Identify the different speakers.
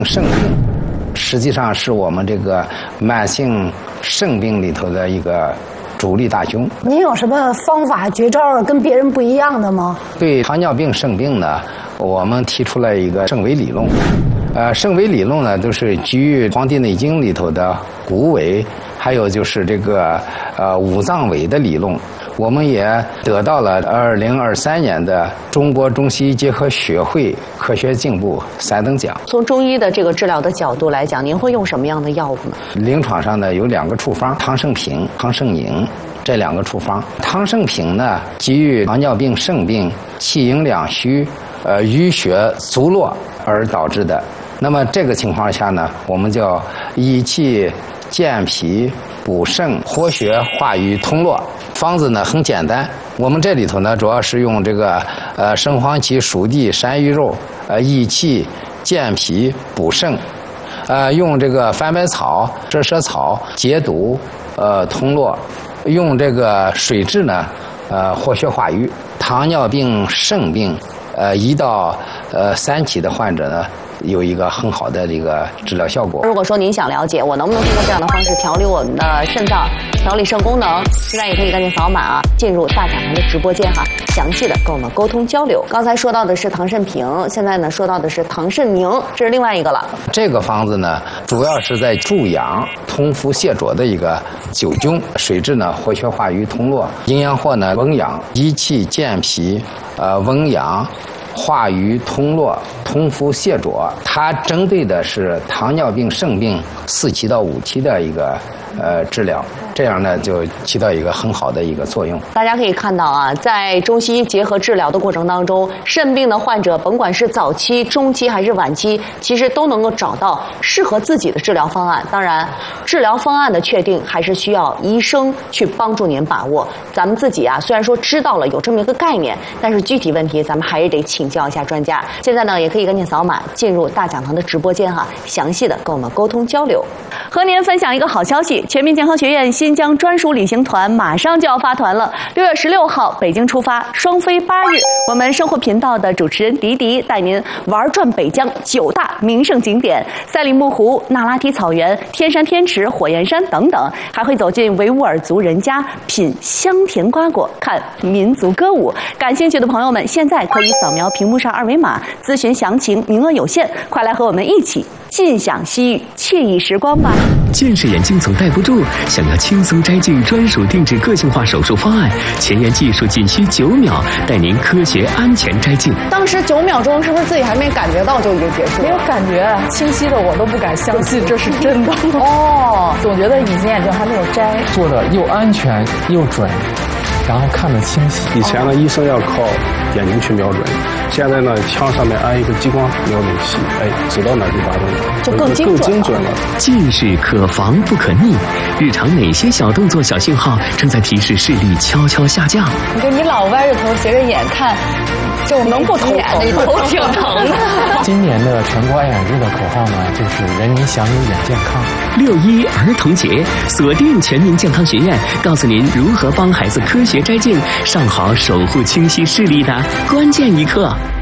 Speaker 1: 肾病实际上是我们这个慢性肾病里头的一个主力大凶。
Speaker 2: 您有什么方法绝招跟别人不一样的吗？
Speaker 1: 对糖尿病肾病呢，我们提出了一个肾维理论。肾维理论呢，都是基于《黄帝内经》里头的骨维，还有就是这个五脏维的理论。我们也得到了2023年的中国中西医结合学会科学进步3等奖。
Speaker 3: 从中医的这个治疗的角度来讲，您会用什么样的药物呢？
Speaker 1: 临床上呢有2个处方，汤圣平、汤圣宁这2个处方。汤圣平呢，基于糖尿病肾病气盈两虚、淤血阻络而导致的。那么这个情况下呢，我们叫益气健脾补肾活血化瘀通络。方子呢很简单，我们这里头呢主要是用这个生黄芪、熟地、山芋肉，益气健脾补肾，用这个番白草、枳实草解毒通络，用这个水蛭呢活血化瘀。糖尿病肾病1到3期的患者呢，有一个很好的这个治疗效果。
Speaker 3: 如果说您想了解我能不能通过这样的方式调理我们的肾脏，调理肾功能，现在也可以赶紧扫码进入大讲堂的直播间详细的跟我们沟通交流。刚才说到的是糖肾平，现在呢说到的是糖肾宁，这是另外一个了。
Speaker 1: 这个方子呢，主要是在助阳、通腑泻浊的一个灸灸，水蛭呢活血化瘀通络，阴阳货呢温阳，益气健脾，温阳。化瘀通络、通腑泻浊，它针对的是糖尿病肾病4期到5期的一个治疗，这样呢就起到一个很好的一个作用。
Speaker 3: 大家可以看到在中西医结合治疗的过程当中，肾病的患者甭管是早期、中期还是晚期，其实都能够找到适合自己的治疗方案。当然，治疗方案的确定还是需要医生去帮助您把握。咱们自己虽然说知道了有这么一个概念，但是具体问题咱们还是得请教一下专家。现在呢，也可以赶紧扫码进入大讲堂的直播间详细的跟我们沟通交流。和您分享一个好消息，全民健康学院新疆专属旅行团马上就要发团了，6月16号北京出发，双飞8日。我们生活频道的主持人迪迪带您玩转北疆9大名胜景点，赛里木湖、那拉提草原、天山天池、火焰山等等，还会走进维吾尔族人家，品香甜瓜果，看民族歌舞。感兴趣的朋友们，现在可以扫描屏幕上2维码咨询详情，名额有限，快来和我们一起尽享西域惬意时光吧。
Speaker 4: 近视眼镜总戴不住，想要轻松摘镜专属定制个性化手术方案，前沿技术仅需9秒，带您科学安全摘镜。
Speaker 3: 当时9秒钟是不是自己还没感觉到就已经结束了？
Speaker 5: 没有感觉，清晰的我都不敢相信这是真的。总觉得隐形眼镜还没有摘，
Speaker 6: 做的又安全又准，然后看得清晰。
Speaker 7: 以前呢，医生要靠眼睛去瞄准，现在呢，枪上面安一个激光瞄准器，指到哪就打到哪，
Speaker 3: 就更精准了。
Speaker 4: 近视可防不可逆，日常哪些小动作、小信号正在提示视力悄悄下降？
Speaker 5: 你老歪着头斜着眼看，就能不头疼？
Speaker 3: 头挺疼的。
Speaker 6: 今年的全国爱眼日的口号呢，就是人民享有眼健康。
Speaker 4: 6·1儿童节，锁定全民健康学院，告诉您如何帮孩子科学摘镜，上好守护清晰视力的关键一刻。